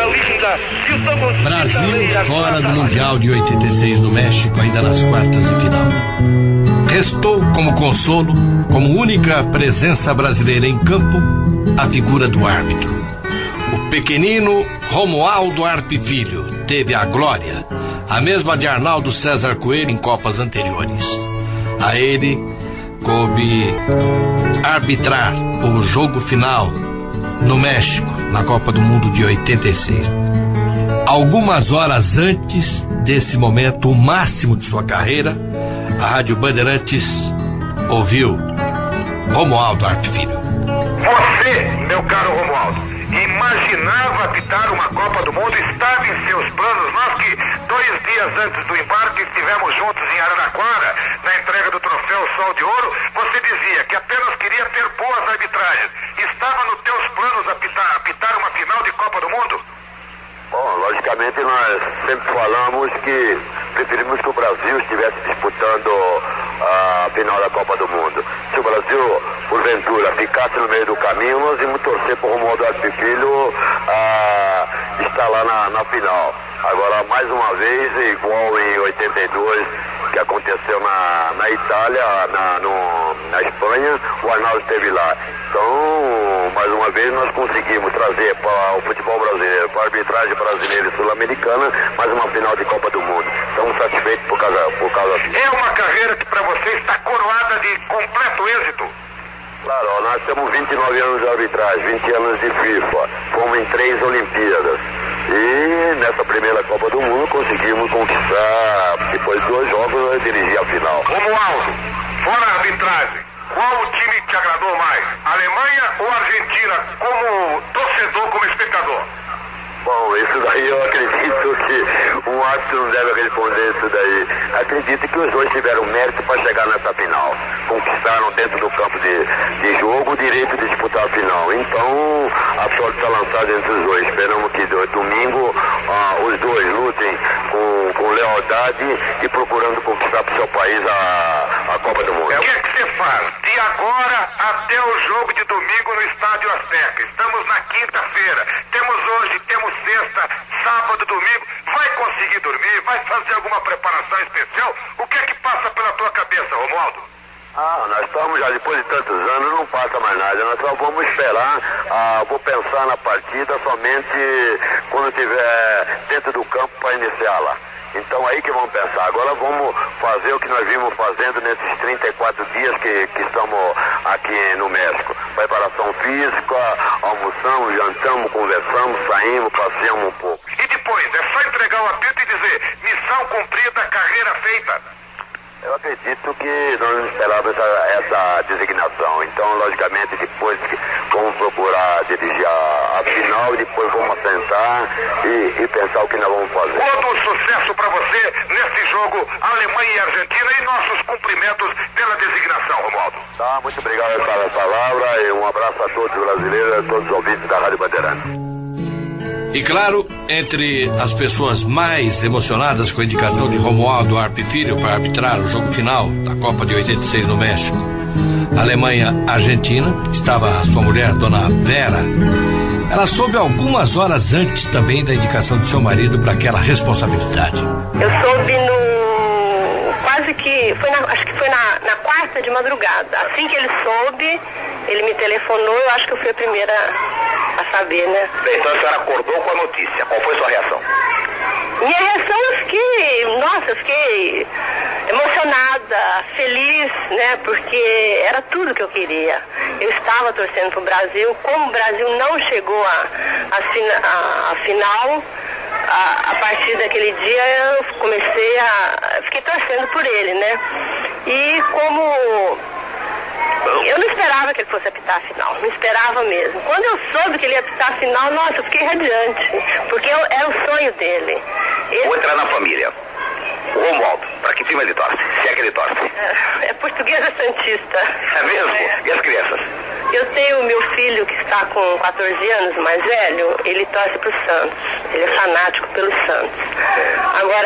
Brasil fora do Mundial de 86 no México, ainda nas quartas de final. Restou como consolo, como única presença brasileira em campo, a figura do árbitro. O pequenino Romualdo Arpe Filho teve a glória, a mesma de Arnaldo César Coelho em Copas anteriores. A ele coube arbitrar o jogo final no México, na Copa do Mundo de 86. Algumas horas antes desse momento, o máximo de sua carreira, a Rádio Bandeirantes ouviu Romualdo Arpe Filho. Você, meu caro Romualdo, imaginava apitar uma Copa do Mundo? Estava em seus planos? Nós que 2 dias antes do embarque estivemos juntos em Araraquara, na entrega do troféu Sol de Ouro, você dizia que apenas queria ter boas arbitragens. Estava nos teus planos apitar uma final de Copa do Mundo? Bom, logicamente nós sempre falamos que preferimos que o Brasil estivesse disputando a final da Copa do Mundo. Se o Brasil, porventura, ficasse no meio do caminho, nós íamos torcer para o Romualdo Arpe Filho estar lá na final. Agora, mais uma vez, igual em 82, que aconteceu na Itália, na Espanha, o Arnaldo esteve lá. Então, mais uma vez, nós conseguimos trazer para o futebol brasileiro, para a arbitragem brasileira e sul-americana, mais uma final de Copa do Mundo. Estamos satisfeitos por causa disso. É uma carreira que para você está coroada de completo êxito. Claro, nós temos 29 anos de arbitragem, 20 anos de FIFA, fomos em 3 Olimpíadas. E nessa primeira Copa do Mundo conseguimos conquistar, depois de 2 jogos, dirigir a final. Romualdo, fora a arbitragem, qual o time te agradou mais? Alemanha ou Argentina, como torcedor, como espectador? Bom, isso daí eu acredito que o árbitro não deve responder isso daí. Acredito que os dois tiveram mérito para chegar nessa final. Conquistaram dentro do campo de jogo o direito de disputar a final. Então, a sorte está lançada entre os dois. Esperamos que domingo os dois lutem com lealdade e procurando conquistar para o seu país a Copa do Mundo. O que é que você faz de agora até o jogo de domingo no Estádio Azteca? Estamos na quinta-feira. Temos sexta, sábado, domingo. Vai conseguir dormir? Vai fazer alguma preparação especial? O que é que passa pela tua cabeça, Romualdo? Nós estamos já, depois de tantos anos, não passa mais nada. Nós só vamos esperar, vou pensar na partida somente quando estiver dentro do campo para iniciá-la. Então aí que vamos pensar. Agora vamos fazer o que nós vimos fazendo nesses 34 dias que estamos aqui no México. Preparação física, almoçamos, jantamos, conversamos, saímos, passeamos um pouco. E depois, é só entregar o apito e dizer, missão cumprida, carreira feita. Eu acredito que nós não esperávamos essa designação. Então, logicamente, depois vamos procurar dirigir a final e depois vamos sentar e pensar o que nós vamos fazer. Todo sucesso para você nesse jogo Alemanha e Argentina e nossos cumprimentos pela designação, Romualdo. Tá, muito obrigado pela palavra e um abraço a todos os brasileiros e a todos os ouvintes da Rádio Bandeirantes. E claro, entre as pessoas mais emocionadas com a indicação de Romualdo Arpe Filho para arbitrar o jogo final da Copa de 86 no México, Alemanha-Argentina, estava a sua mulher, Dona Vera. Ela soube algumas horas antes também da indicação de seu marido para aquela responsabilidade. Eu soube quase que, acho que foi na quarta de madrugada. Assim que ele soube, ele me telefonou, eu acho que eu fui a primeira a saber, né? Bem, então a senhora acordou com a notícia. Qual foi sua reação? Minha reação, eu fiquei emocionada, feliz, né? Porque era tudo que eu queria. Eu estava torcendo pro Brasil. Como o Brasil não chegou à final, a partir daquele dia eu fiquei torcendo por ele, né? E como eu não esperava que ele fosse apitar a final, não esperava mesmo. Quando eu soube que ele ia apitar a final, nossa, eu fiquei radiante, porque era o sonho dele. Vou entrar na família. O Romualdo, para que time ele torce? Se é que ele torce? É Portuguesa Santista. É mesmo? E as crianças? Eu tenho o meu filho que está com 14 anos, mais velho, ele torce pro Santos. Ele é fanático pelo Santos. Agora,